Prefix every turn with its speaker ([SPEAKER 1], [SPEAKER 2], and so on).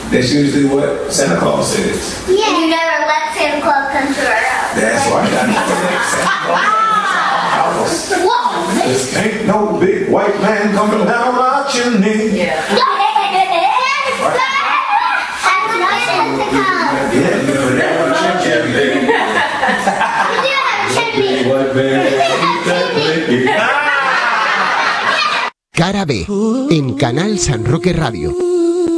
[SPEAKER 1] That's usually what Santa Claus says.
[SPEAKER 2] Yeah. And you never let Santa Claus come to our house.
[SPEAKER 1] That's right. I never let Santa Claus come to our house.
[SPEAKER 2] Whoa.
[SPEAKER 1] This ain't no big white man coming down our chimney.
[SPEAKER 3] Yeah.
[SPEAKER 1] Yeah, you know that one chimney, baby.
[SPEAKER 2] We do have a chimney.
[SPEAKER 1] White man.
[SPEAKER 4] Cara B, en Canal San Roque Radio.